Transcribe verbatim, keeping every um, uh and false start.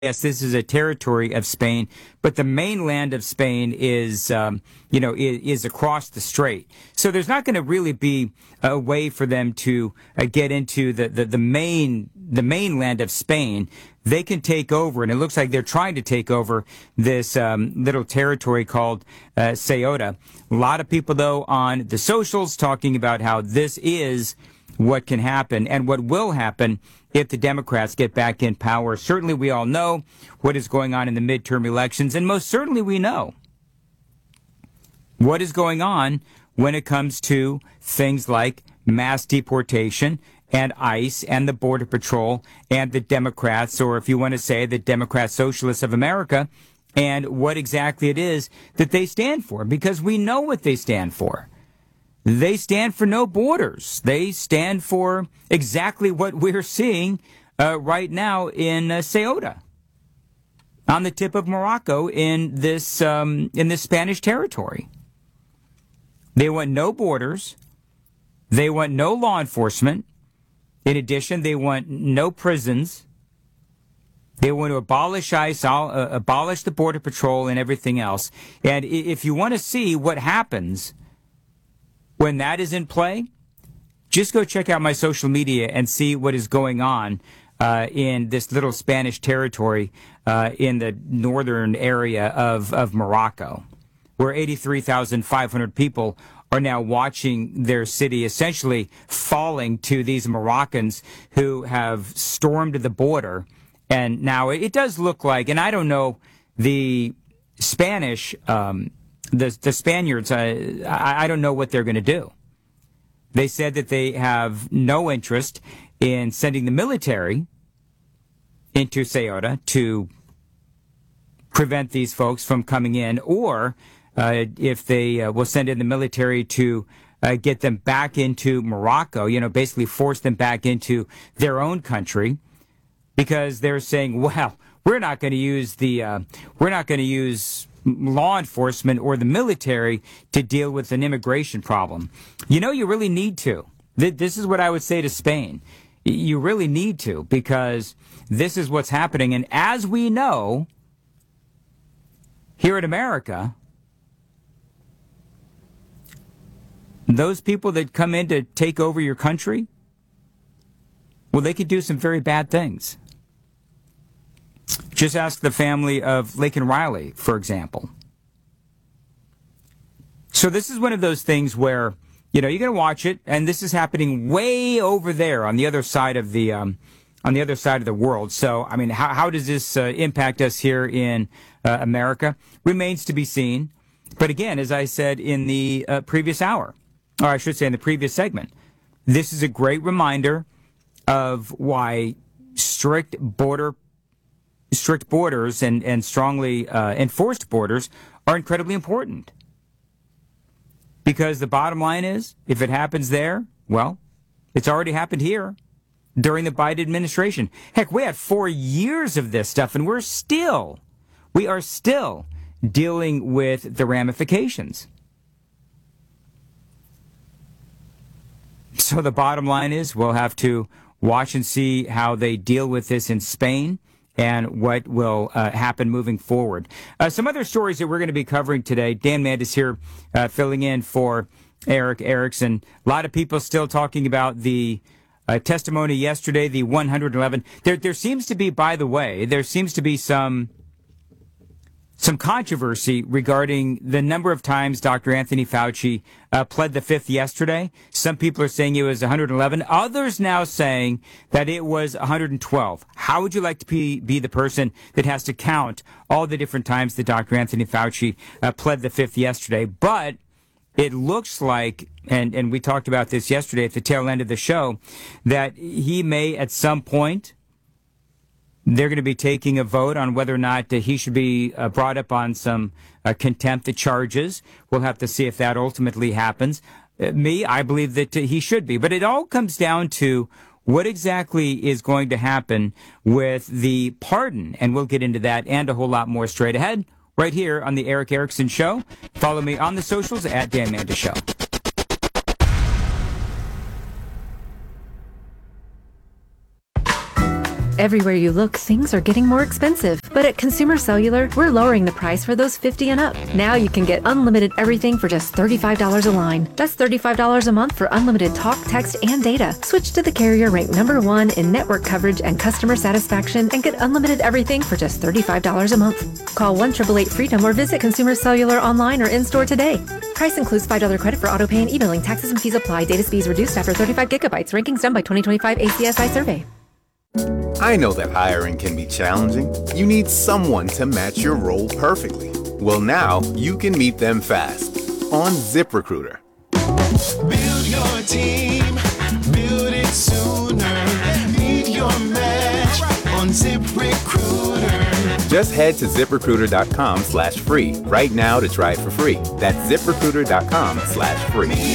yes, this is a territory of Spain, but the mainland of Spain is, um, you know, is, is across the strait. So there's not going to really be a way for them to uh, get into the, the, the main, the mainland of Spain. They can take over, and it looks like they're trying to take over this um, little territory called uh, Ceuta. A lot of people, though, on the socials talking about how this is what can happen and what will happen if the Democrats get back in power. Certainly we all know what is going on in the midterm elections, and most certainly we know what is going on when it comes to things like mass deportation and ICE and the Border Patrol and the Democrats, or if you want to say the Democrat Socialists of America, and what exactly it is that they stand for, because we know what they stand for. They stand for no borders. They stand for exactly what we're seeing uh, right now in uh, Ceuta, on the tip of Morocco in this um, in this Spanish territory. They want no borders. They want no law enforcement. In addition, they want no prisons. They want to abolish ICE, uh, abolish the Border Patrol and everything else. And if you want to see what happens when that is in play, just go check out my social media and see what is going on uh, in this little Spanish territory uh, in the northern area of, of Morocco, where eighty-three thousand five hundred people are now watching their city essentially falling to these Moroccans who have stormed the border. And now it does look like, and I don't know, the Spanish um The, the Spaniards, uh, I, I don't know what they're going to do. They said that they have no interest in sending the military into Ceuta to prevent these folks from coming in, or uh, if they uh, will send in the military to uh, get them back into Morocco, you know, basically force them back into their own country, because they're saying, well, we're not going to use the, uh, we're not going to use law enforcement or the military to deal with an immigration problem. You know, you really need to. This is what I would say to Spain. You really need to, because this is what's happening. And as we know, here in America, those people that come in to take over your country, well, they could do some very bad things. Just ask the family of Laken Riley, for example. So this is one of those things where, you know, you're going to watch it, and this is happening way over there on the other side of the um, on the other side of the world. So, I mean, how, how does this uh, impact us here in uh, America? Remains to be seen. But again, as I said in the uh, previous hour, or I should say in the previous segment, this is a great reminder of why strict border strict borders and, and strongly uh, enforced borders are incredibly important. Because the bottom line is, if it happens there, well, it's already happened here during the Biden administration. Heck, we had four years of this stuff, and we're still, we are still dealing with the ramifications. So the bottom line is, we'll have to watch and see how they deal with this in Spain and what will uh, happen moving forward. Uh, some other stories that we're going to be covering today. Dan Mandis here uh, filling in for Erick Erickson. A lot of people still talking about the uh, testimony yesterday, the one hundred eleven. There, there seems to be, by the way, there seems to be some some controversy regarding the number of times Doctor Anthony Fauci uh, pled the fifth yesterday. Some people are saying it was one hundred eleven. Others now saying that it was one hundred twelve. How would you like to be, be the person that has to count all the different times that Doctor Anthony Fauci uh, pled the fifth yesterday? But it looks like, and, and we talked about this yesterday at the tail end of the show, that he may at some point, they're going to be taking a vote on whether or not uh, he should be uh, brought up on some uh, contempt of charges. We'll have to see if that ultimately happens. Uh, me, I believe that uh, he should be. But it all comes down to what exactly is going to happen with the pardon. And we'll get into that and a whole lot more straight ahead right here on the Erick Erickson Show. Follow me on the socials at Dan Mandis Show. Everywhere you look, things are getting more expensive. But at Consumer Cellular, we're lowering the price for those fifty and up. Now you can get unlimited everything for just thirty-five dollars a line. That's thirty-five dollars a month for unlimited talk, text, and data. Switch to the carrier ranked number one in network coverage and customer satisfaction and get unlimited everything for just thirty-five dollars a month. Call one eight eight eight freedom or visit Consumer Cellular online or in-store today. Price includes five dollars credit for auto pay and e-billing. Taxes and fees apply. Data speeds reduced after thirty-five gigabytes. Rankings done by twenty twenty-five A C S I survey. I know that hiring can be challenging. You need someone to match your role perfectly. Well, now you can meet them fast on ZipRecruiter. Build your team, build it sooner. Meet your match on ZipRecruiter. Just head to ZipRecruiter.com slash free right now to try it for free. That's ZipRecruiter.com slash free.